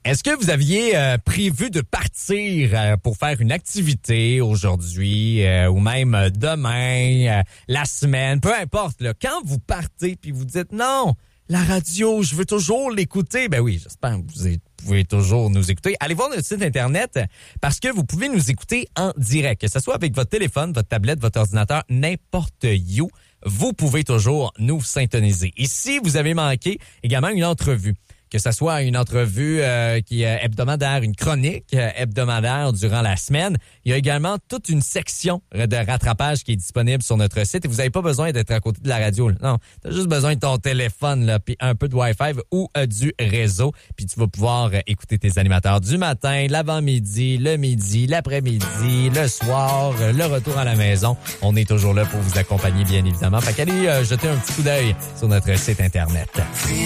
Est-ce que vous aviez prévu de partir pour faire une activité aujourd'hui ou même demain, la semaine, peu importe, là, quand vous partez puis vous dites non, la radio, je veux toujours l'écouter. Ben oui, j'espère que vous pouvez toujours nous écouter. Allez voir notre site Internet parce que vous pouvez nous écouter en direct. Que ce soit avec votre téléphone, votre tablette, votre ordinateur, n'importe où, vous pouvez toujours nous syntoniser. Et si vous avez manqué également une entrevue, que ce soit une entrevue qui est hebdomadaire, une chronique hebdomadaire durant la semaine. Il y a également toute une section de rattrapage qui est disponible sur notre site et vous n'avez pas besoin d'être à côté de la radio. Là. Non, tu as juste besoin de ton téléphone là, puis un peu de Wi-Fi ou du réseau. Puis tu vas pouvoir écouter tes animateurs du matin, l'avant-midi, le midi, l'après-midi, le soir, le retour à la maison. On est toujours là pour vous accompagner, bien évidemment. Fait qu'allez jeter un petit coup d'œil sur notre site Internet.